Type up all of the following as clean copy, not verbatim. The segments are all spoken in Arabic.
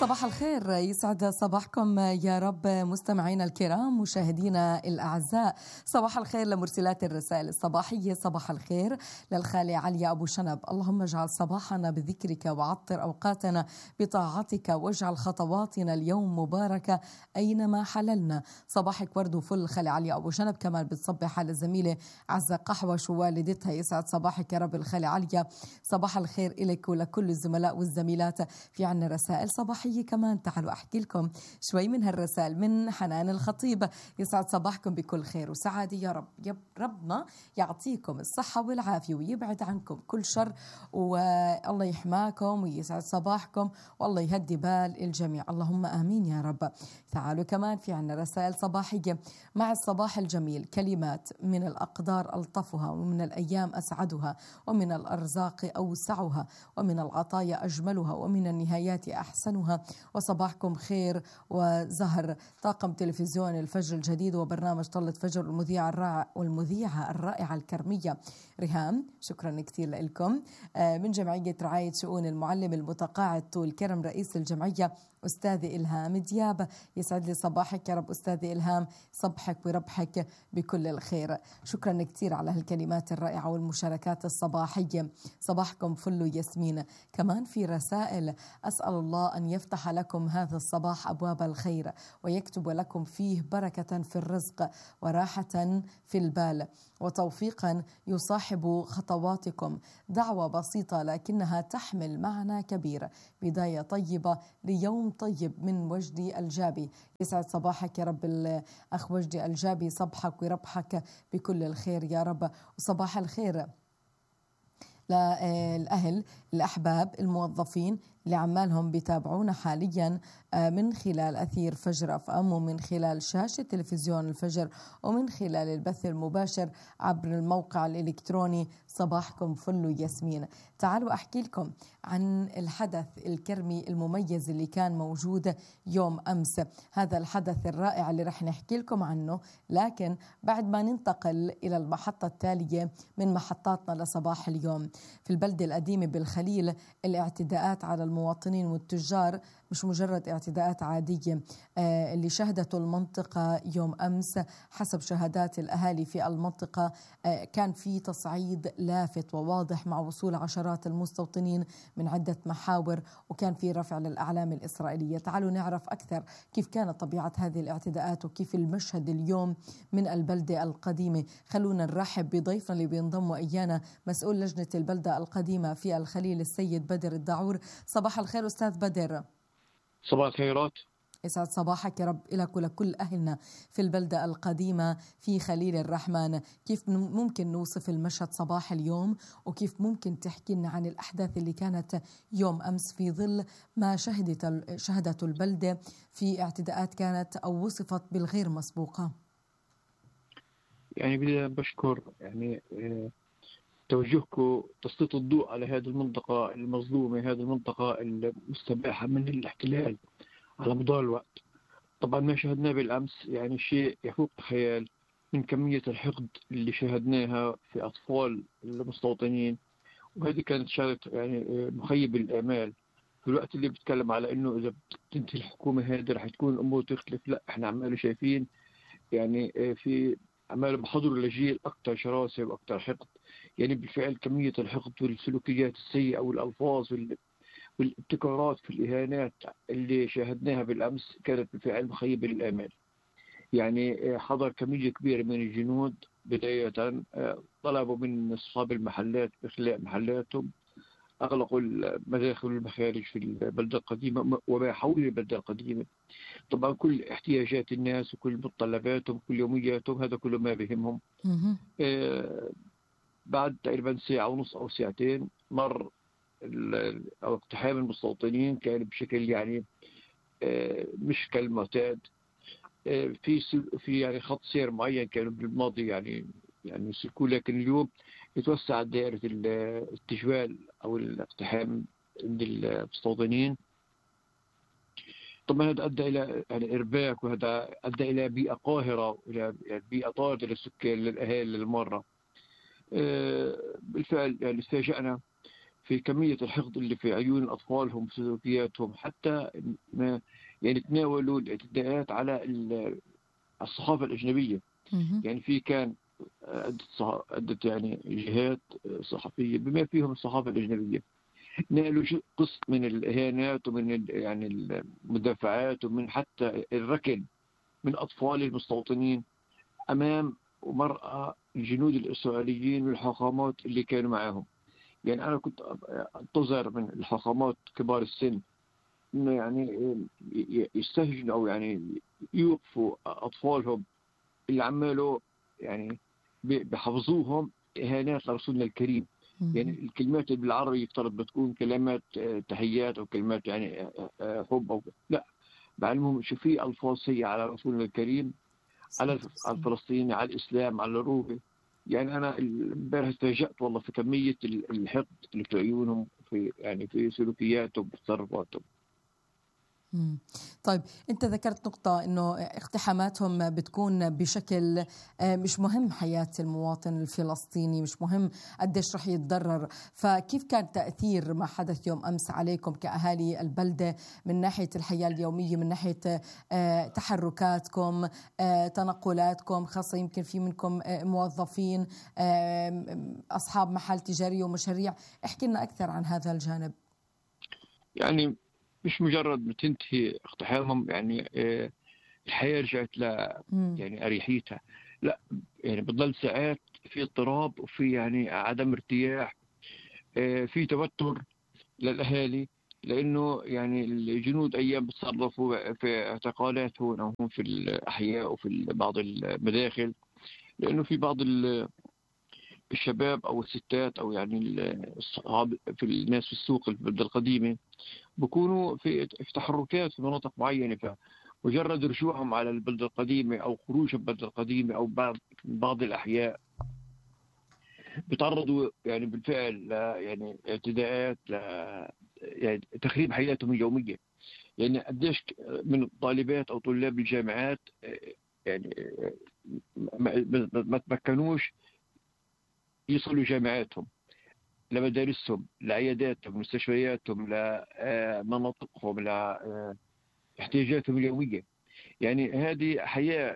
صباح الخير، يسعد صباحكم يا رب مستمعينا الكرام مشاهدينا الأعزاء. صباح الخير لمرسلات الرسائل الصباحية، صباح الخير للخالة عليا أبو شنب. اللهم اجعل صباحنا بذكرك وعطر أوقاتنا بطاعتك واجعل خطواتنا اليوم مباركة أينما حللنا. صباحك ورد وفل خالة عليا أبو شنب. كمان بتصبح على الزميلة عزة قحوش ووالدتها، يسعد صباحك يا رب الخالة عليا. صباح الخير إلك ولكل الزملاء والزميلات. في عنا رسائل صباحية كمان، تعالوا أحكي لكم شوي من هالرسائل. من حنان الخطيب، يسعد صباحكم بكل خير وسعادة يا رب. ربنا يعطيكم الصحة والعافية ويبعد عنكم كل شر، والله يحماكم ويسعد صباحكم والله يهدي بال الجميع، اللهم آمين يا رب. تعالوا كمان في عنا رسائل صباحية. مع الصباح الجميل كلمات من الأقدار ألطفها، ومن الأيام أسعدها، ومن الأرزاق أوسعها، ومن العطايا أجملها، ومن النهايات أحسنها. وصباحكم خير وزهر. طاقم تلفزيون الفجر الجديد وبرنامج طلة فجر، والمذيعة الرائعة الكرمية ريهام، شكرا كثير لكم. من جمعية رعاية شؤون المعلم المتقاعد طول كرم، رئيس الجمعية أستاذ إلهام دياب. يسعد لي صباحك يا رب أستاذ إلهام، صبحك وربحك بكل الخير. شكرا كثير على هالكلمات الرائعة والمشاركات الصباحية. صباحكم فل وياسمين. كمان في رسائل: أسأل الله أن يفتح لكم هذا الصباح أبواب الخير، ويكتب لكم فيه بركة في الرزق، وراحة في البال، وتوفيقا يصاحب خطواتكم. دعوة بسيطة لكنها تحمل معنى كبير. بداية طيبة ليوم طيب، من وجدي الجابي. يسعد صباحك يا رب الأخ وجدي الجابي، صبحك وربحك بكل الخير يا رب. وصباح الخير للأهل الأحباب الموظفين اللي عمالهم بيتابعونا حاليا من خلال أثير فجر أف أم، ومن خلال شاشة تلفزيون الفجر، ومن خلال البث المباشر عبر الموقع الإلكتروني. صباحكم فل ياسمين. تعالوا أحكي لكم عن الحدث الكرمي المميز اللي كان موجود يوم أمس. هذا الحدث الرائع اللي رح نحكي لكم عنه، لكن بعد ما ننتقل إلى المحطة التالية من محطاتنا لصباح اليوم. في البلدة القديمة بالخليل، الاعتداءات على المواطنين والتجار مش مجرد اعتداءات عادية اللي شهدته المنطقة يوم أمس. حسب شهادات الأهالي في المنطقة كان في تصعيد لافت وواضح مع وصول عشرات المستوطنين من عدة محاور، وكان في رفع للأعلام الإسرائيلية. تعالوا نعرف أكثر كيف كانت طبيعة هذه الاعتداءات وكيف المشهد اليوم من البلدة القديمة. خلونا نرحب بضيفنا اللي بينضم إيانا، مسؤول لجنة البلدة القديمة في الخليل السيد بدر الدعور. صباح الخير أستاذ بدر. صباح الخيرات. يسعد صباحك يا رب إلك ولكل أهلنا في البلدة القديمة في خليل الرحمن. كيف ممكن نوصف المشهد صباح اليوم، وكيف ممكن تحكي لنا عن الأحداث اللي كانت يوم أمس في ظل ما شهدته البلدة في اعتداءات كانت أو وصفت بالغير مسبوقة؟ يعني بدي بشكر توجهكم تسليط الضوء على هذه المنطقة المظلومة، هذه المنطقة المستباحة من الاحتلال على مدار الوقت. طبعا ما شاهدناه بالأمس يعني شيء يفوق الخيال من كمية الحقد اللي شاهدناها في أطفال المستوطنين، وهذه كانت شغلة يعني مخيب الآمال. في الوقت اللي بتكلم على إنه إذا بتنتهي الحكومة هذه رح تكون الأمور تختلف، لا إحنا عمالنا شايفين يعني في عمال بحضروا لجيل أكثر شراسة وأكثر حقد. يعني بالفعل كمية الحقد والسلوكيات السيئة والألفاظ والابتكارات في الإهانات اللي شاهدناها بالأمس كانت بالفعل مخيبة للآمال. يعني حضر كمية كبيرة من الجنود بداية طلبوا من أصحاب المحلات بإخلاء محلاتهم، أغلقوا المداخل والمخارج في البلدة القديمة وما حول البلدة القديمة. طبعا كل احتياجات الناس وكل متطلباتهم كل يومياتهم هذا كله ما بهمهم. بعد تقريبا ساعة ونص أو ساعتين مر أو اقتحام المستوطنين كان بشكل يعني مش كالمعتاد. في يعني خط سير معين كانوا بالماضي يعني يسلكوه، لكن اليوم يتوسع دائرة التجوال أو الاقتحام عند المستوطنين. طبعا هذا أدى إلى يعني إرباك، وهذا أدى إلى بيئة قاهرة وإلى يعني بيئة طاردة للسكان للأهالي للمرة. بالفعل يعني استفاجأنا في كمية الحقد اللي في عيون أطفالهم في سلوكياتهم، حتى ما يعني تناولوا الاعتداءات على الصحافة الأجنبية. مهم. يعني في كان عدة يعني جهات صحفية بما فيهم الصحافة الأجنبية نالوا قسط من الإهانات ومن يعني المدافعات ومن حتى الركن من أطفال المستوطنين أمام ومرأى الجنود الإسرائيليين والحاخامات اللي كانوا معهم. يعني أنا كنت أنتظر من الحاخامات كبار السن إنه يعني يستهجنوا أو يعني يوقفوا أطفالهم اللي عمالوا يعني بحفظوهم إهانات لرسولنا الكريم. يعني مهم. الكلمات اللي بالعربي يفترض بتكون كلمات تحيات أو كلمات يعني حب أو لا، بعلمهم شو في ألفاظ سيئة على رسولنا الكريم، على صوت على السلام. الفلسطيني، على الإسلام، على الروبي. يعني أنا امبارح استفاجأت والله في كمية الحقد اللي في عيونهم، في يعني في سلوكياتهم في تصرفاتهم. مم. طيب أنت ذكرت نقطة أنه اقتحاماتهم بتكون بشكل مش مهم حياة المواطن الفلسطيني، مش مهم قديش رح يتضرر. فكيف كان تأثير ما حدث يوم أمس عليكم كأهالي البلدة من ناحية الحياة اليومية، من ناحية تحركاتكم، تنقلاتكم، خاصة يمكن في منكم موظفين، أصحاب محل تجارية ومشاريع. احكي لنا أكثر عن هذا الجانب. يعني مش مجرد بتنتهي اقتحامهم يعني الحياة رجعت ل مم. يعني أريحيتها، لا، يعني بتضل ساعات في اضطراب وفي يعني عدم ارتياح، في توتر للأهالي، لأنه يعني الجنود أيام بتصرفوا في اعتقالات هون أو هون في الأحياء وفي بعض المداخل، لأنه في بعض الشباب أو الستات أو يعني الصحاب في الناس في السوق البلدة القديمة بكونوا في تحركات في مناطق معينة، فمجرد رجوعهم على البلدة القديمة أو خروجهم من البلدة القديمة أو بعض الأحياء بيتعرضوا يعني بالفعل ل يعني اعتداءات، يعني تخريب حياتهم اليومية. يعني قديش من طالبات أو طلاب الجامعات يعني ما تمكنوش يصلوا جامعاتهم، لمدارسهم، لعياداتهم، لمستشفياتهم، لمناطقهم، لاحتياجاتهم اليومية. يعني هذه حياة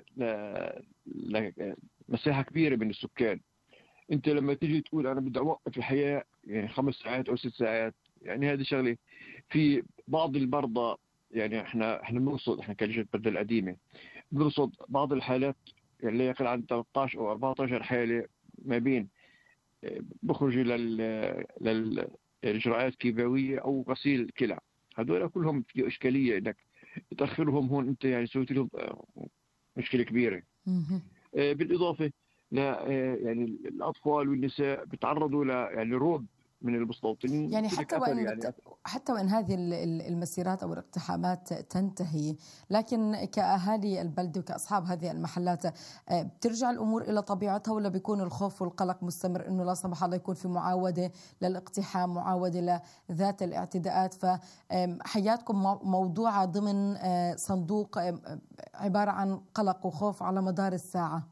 مساحة كبيرة من السكان. انت لما تيجي تقول انا بدي اوقف الحياة يعني 5 ساعات او 6 ساعات، يعني هذه شغلة. في بعض المرضى، يعني احنا بنرصد، احنا كلجنة البلدة القديمة بنرصد بعض الحالات يعني لا يقل عن 13 او 14 حالة ما بين بخرجوا للإجراءات كيماوية أو غسيل كلى. هذول كلهم في إشكالية إنك تأخرهم هون، أنت يعني سويت لهم مشكلة كبيرة. مهم. بالإضافة ل يعني الأطفال والنساء بيتعرضوا ل يعني رعب من المستوطنين، يعني ترك أثر يعني. حتى وإن هذه المسيرات أو الاقتحامات تنتهي، لكن كأهالي البلدة وكأصحاب هذه المحلات بترجع الأمور إلى طبيعتها، ولا بيكون الخوف والقلق مستمر إنه لا سمح الله يكون في معاودة للاقتحام، معاودة لذات الاعتداءات؟ فحياتكم موضوعة ضمن صندوق عبارة عن قلق وخوف على مدار الساعة.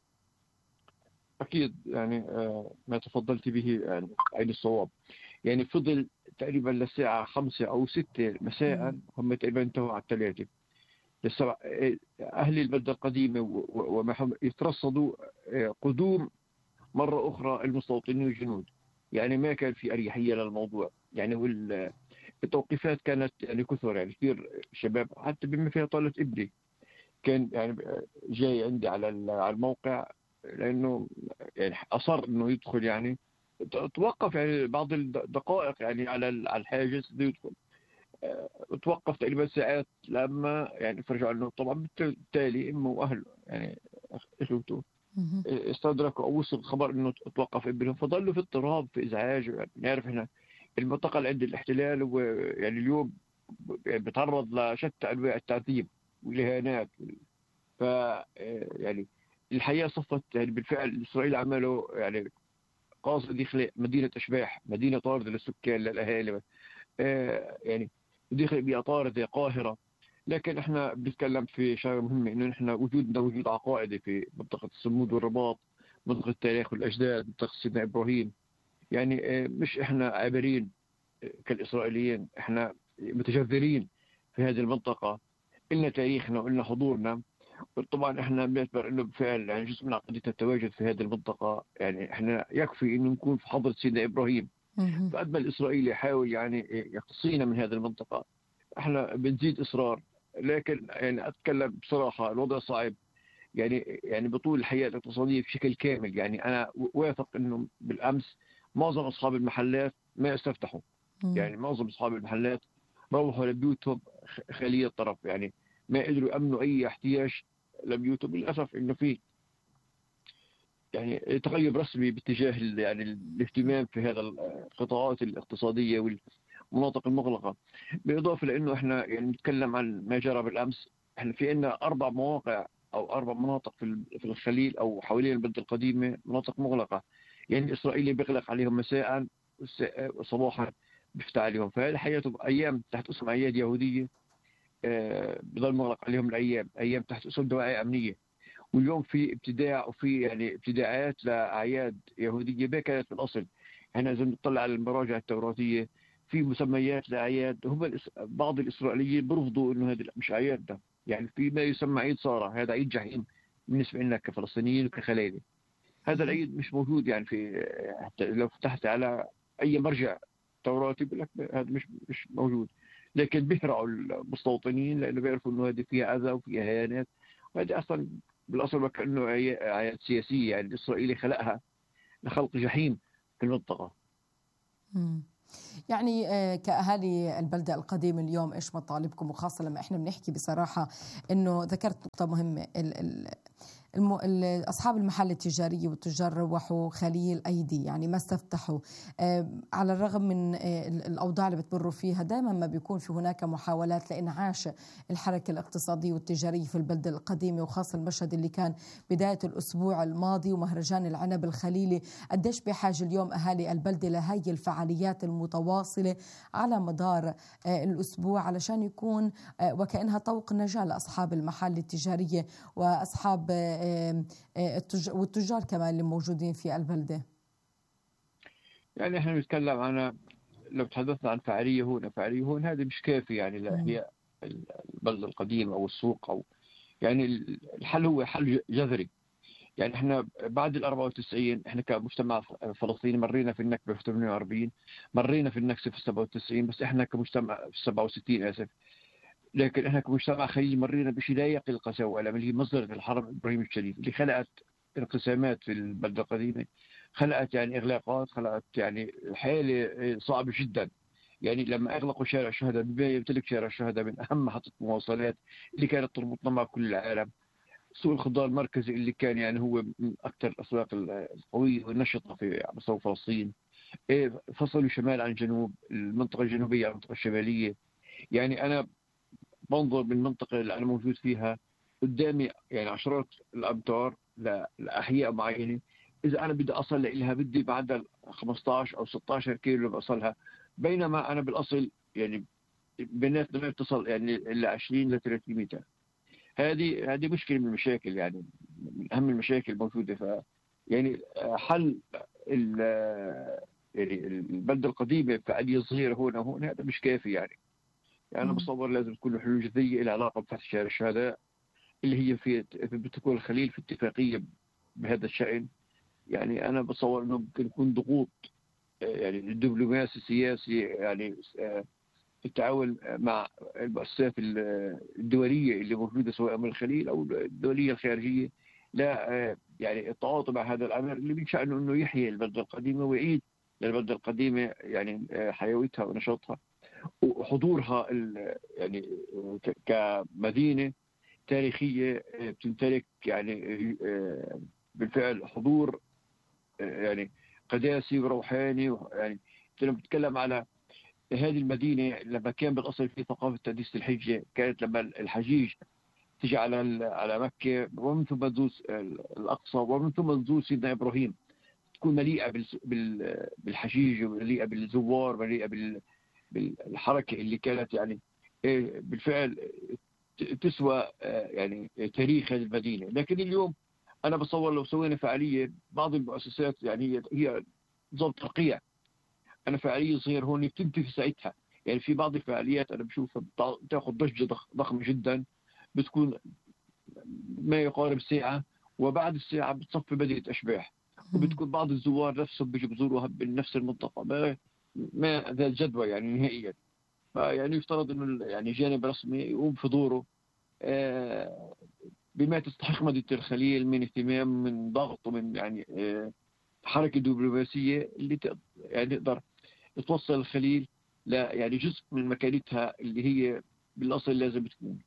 أكيد يعني ما تفضلت به يعني عين الصواب. يعني فضل تقريبا للساعة 5 أو 6 مساء، هم تقريبا انتهوا على 3 لسه أهل البلدة القديمة وما يترصدوا قدوم مرة أخرى المستوطنين والجنود. يعني ما كان في أريحية للموضوع يعني، والتوقيفات كانت يعني كثر، يعني كثير شباب حتى بما فيها طالة ابني كان يعني جاي عندي على الموقع، لأنه يعني أصر إنه يدخل يعني، توقف يعني بعض الدقائق يعني على الحاجز بده يدخل. توقف تقريبا ساعات لما يعني فرجعوا عنه. طبعا بالتالي امه واهله يعني اخوته مهم. استدركوا او وصل الخبر انه توقف ابنهم، فضلوا في اضطراب في ازعاج. يعني نعرف احنا المنطقه اللي عند الاحتلال ويعني اليوم يعني بتعرض لشتى انواع التعذيب والاهانات. ف يعني الحياه صفت يعني بالفعل. اسرائيل عملوا يعني قاصد يخلق مدينه اشباح، مدينه طارده للسكان للاهالي، يعني دخل بأطار زي القاهرة. لكن احنا بنتكلم في شغله مهمه، انه احنا وجودنا وجود عقائدي في منطقه الصمود والرباط، منطقه التاريخ والاجداد، منطقه سيدنا ابراهيم. يعني مش إحنا عابرين كالإسرائيليين، إحنا متجذرين في هذه المنطقة، إلنا تاريخنا وإلنا حضورنا. طبعا إحنا بنعتبر إنه بالفعل يعني جزء من عقيدتنا التواجد في هذه المنطقة. يعني إحنا يكفي إنه نكون في حضرة سيدنا إبراهيم، فقد ما الإسرائيلي يحاول يعني يقصينا من هذه المنطقة إحنا بنزيد إصرار. لكن يعني أتكلم بصراحة الوضع صعب، يعني بطول الحياة الاقتصادية بشكل كامل. يعني أنا واثق إنه بالأمس معظم أصحاب المحلات ما استفتحوا. يعني معظم أصحاب المحلات روحوا لبيوتهم خالية الطرف، يعني ما قدروا يأمنوا أي احتياج لبيوتهم. للأسف إنه في يعني تغير رسمي باتجاه يعني الاهتمام في هذا القطاعات الاقتصادية والمناطق المغلقة. بالإضافة لأنه إحنا يعني نتكلم عن ما جرى بالأمس. إحنا في عندنا 4 مواقع أو 4 مناطق في الخليل أو حوالين البلدة القديمة، مناطق مغلقة. يعني الإسرائيلي بيغلق عليهم مساء وصباحا بيفتح عليهم. فهذه حياته أيام تحت اسم أعياد يهودية، بضل مغلق عليهم أيام تحت اسم دواعي أمنية. واليوم في ابتداع وفي يعني ابتداعات لأعياد يهودية ما كانت في الأصل. احنا إذا نطلع على المراجع التوراتية في مسميات لأعياد، هم بعض الإسرائيليين برفضوا إنه هذه مش أعياد. ده يعني في ما يسمى عيد صارة، هذا عيد جحيم بالنسبة لنا كفلسطينيين وكخلايلة. هذا العيد مش موجود. يعني في حتى لو فتحت على أي مرجع توراتي بيقول لك هذا مش موجود. لكن بيهرعوا المستوطنين لأنه بيعرفوا إنه هذه فيها أذى وفيها هيانات. وهذه أصلا بالأصل وكأنه آيات سياسية، يعني الإسرائيلي خلقها لخلق جحيم في المنطقة. يعني كأهالي البلدة القديمة اليوم إيش مطالبكم؟ وخاصة لما إحنا بنحكي بصراحة إنه ذكرت نقطة مهمة، أصحاب المحال التجارية والتجار روحوا خالي الأيدي، يعني ما استفتحوا. على الرغم من الأوضاع اللي بتمروا فيها دائما ما بيكون في هناك محاولات لإنعاش الحركة الاقتصادية والتجارية في البلدة القديمة، وخاصة المشهد اللي كان بداية الأسبوع الماضي ومهرجان العنب الخليلي. قديش بحاجة اليوم أهالي البلدة لهي الفعاليات المتواصلة على مدار الأسبوع علشان يكون وكأنها طوق نجاة لأصحاب المحال التجارية وأصحاب والتجار كمان اللي موجودين في البلدة؟ يعني احنا نتكلم عن، لو تحدثنا عن فعالية هون هذه مش كافي يعني لإحياء البلدة القديمة أو السوق. أو يعني الحل هو حل جذري. يعني احنا بعد ال 94 احنا كمجتمع فلسطيني مرينا في النكبة في 48، مرينا في النكسة في 97، بس احنا كمجتمع في 67 آسف. لكن احنا كمجتمع خليجي مرينا بشيء لا يقل قساوة والألم، اللي هي مصدرة الحرم إبراهيم الشريف اللي خلقت انقسامات في البلدة القديمة، خلقت يعني إغلاقات، خلقت يعني حالة صعبة جدا. يعني لما أغلقوا شارع الشهداء، بما يمتلك شارع الشهداء من أهم محطة مواصلات اللي كانت تربطنا مع كل العالم، سوق الخضار المركزي اللي كان يعني هو من أكثر الأسواق القوية والنشطة في على مستوى فلسطين، فصلوا شمال عن جنوب، المنطقة الجنوبية عن المنطقة الشمالية. يعني أنا بنظر من المنطقة اللي أنا موجود فيها قدامي يعني عشرات الأمتار لأحياء معينة. إذا أنا بدي أصل لها بدي معدل 15 أو 16 كيلو بوصلها، بينما أنا بالأصل يعني بيناتنا ما بتصل يعني إلا 20 ل 30 متر. هذه مشكلة من المشاكل، يعني من أهم المشاكل الموجودة. يعني حل يعني البلدة القديمة فعالية صغيرة هون هذا مش كافي. يعني أنا بصور لازم تكون له حلول جذرية لها علاقة بفتح شارع الشهداء اللي هي في بتكون الخليل في اتفاقية بهذا الشأن. يعني أنا بصور إنه ممكن يكون ضغوط يعني الدبلوماسي السياسي، يعني التعاون مع المؤسسات الدولية اللي موجودة سواء من الخليل أو الدولية الخارجية، لا يعني التعاطي مع هذا الأمر اللي من شأنه إنه يحيي البلدة القديمة ويعيد للبلدة القديمة يعني حيويتها ونشاطها وحضورها يعني كمدينة تاريخية بتمتلك يعني بالفعل حضور يعني قداسي وروحاني. يعني لما بتكلم على هذه المدينة، لما كان بالأصل في ثقافة تقديس الحجة، كانت لما الحجيج تجي على مكة ومن ثم تزور الأقصى ومن ثم تزور سيدنا إبراهيم، تكون مليئة بالحجيج ومليئة بالزوار، مليئة بالحركة اللي كانت يعني بالفعل تسوى يعني تاريخ هذه المدينة. لكن اليوم أنا بصور لو سوينا فعالية، بعض المؤسسات يعني هي نظام ترقيع. أنا فعالية صغيرة هون بتنتهي في ساعتها. يعني في بعض الفعاليات أنا بشوفها بتاخذ ضجة ضخمة جدا، بتكون ما يقارب ساعة، وبعد الساعة بتصفي بدأة أشباح، وبتكون بعض الزوار نفسهم بيجوا بزوروها بنفس المنطقة، ما ذا الجدوى يعني نهائيا. فيعني يفترض إنه يعني جانب رسمي يقوم في دوره بما تستحق مدينة الخليل من اهتمام، من ضغط، ومن يعني حركة دبلوماسية اللي يعني تقدر توصل الخليل ل يعني جزء من مكانتها اللي هي بالأصل لازم تكون.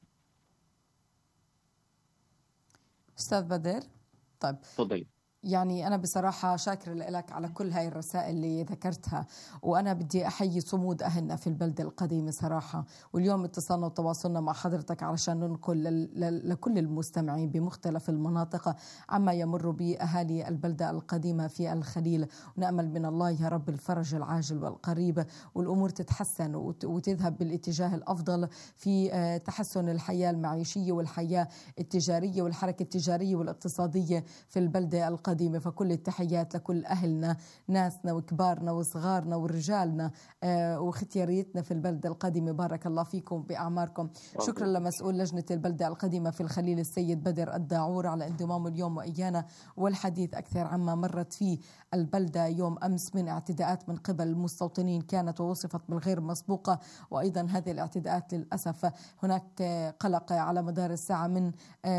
أستاذ بدر، طيب تفضلي. يعني أنا بصراحة شاكرة لك على كل هاي الرسائل اللي ذكرتها، وأنا بدي أحيي صمود أهلنا في البلدة القديمة صراحة. واليوم اتصلنا وتواصلنا مع حضرتك علشان ننقل لكل المستمعين بمختلف المناطق عما يمر به أهالي البلدة القديمة في الخليل، ونأمل من الله يا رب الفرج العاجل والقريب، والأمور تتحسن وتذهب بالاتجاه الأفضل في تحسن الحياة المعيشية والحياة التجارية والحركة التجارية والاقتصادية في البلدة القديمة. فكل التحيات لكل أهلنا، ناسنا وكبارنا وصغارنا ورجالنا وختياريتنا في البلدة القديمة. بارك الله فيكم بأعماركم. شكرا لمسؤول لجنة البلدة القديمة في الخليل السيد بدر الداعور على انضمامه اليوم وإيانا والحديث أكثر عما مرت فيه البلدة يوم أمس من اعتداءات من قبل المستوطنين كانت ووصفت بالغير مسبوقة. وأيضا هذه الاعتداءات للأسف هناك قلق على مدار الساعة من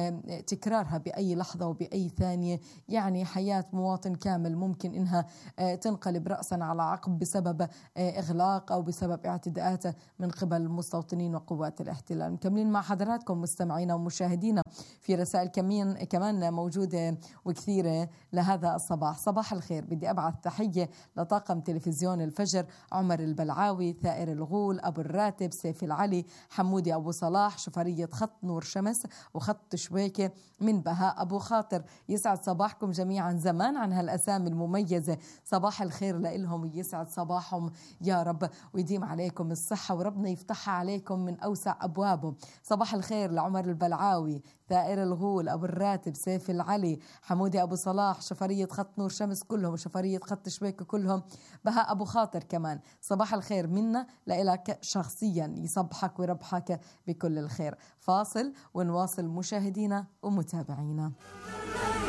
تكرارها بأي لحظة وبأي ثانية. يعني حياة مواطن كامل ممكن إنها تنقلب رأسا على عقب بسبب إغلاق أو بسبب اعتداءات من قبل المستوطنين وقوات الاحتلال. مكملين مع حضراتكم مستمعينا ومشاهدينا في رسائل كمان موجودة وكثيرة لهذا الصباح. صباح الخير، بدي أبعث تحية لطاقم تلفزيون الفجر: عمر البلعاوي، ثائر الغول، أبو الراتب، سيف العلي، حمودي أبو صلاح، شفرية خط نور شمس وخط شويكة من بهاء أبو خاطر. يسعد صباحكم جميعا. زمان عن هالأسامي المميزة، صباح الخير لإلهم ويسعد صباحهم يا رب، ويديم عليكم الصحة وربنا يفتحها عليكم من أوسع أبوابه. صباح الخير لعمر البلعاوي، ثائر الغول، أبو الراتب، سيف العلي، حمودي أبو صلاح، شفرية خط نور شمس كلهم، شفرية خط شويكة كلهم، بهاء أبو خاطر كمان. صباح الخير منا لإلك شخصيا، يصبحك ويربحك بكل الخير. فاصل ونواصل مشاهدينا ومتابعينا.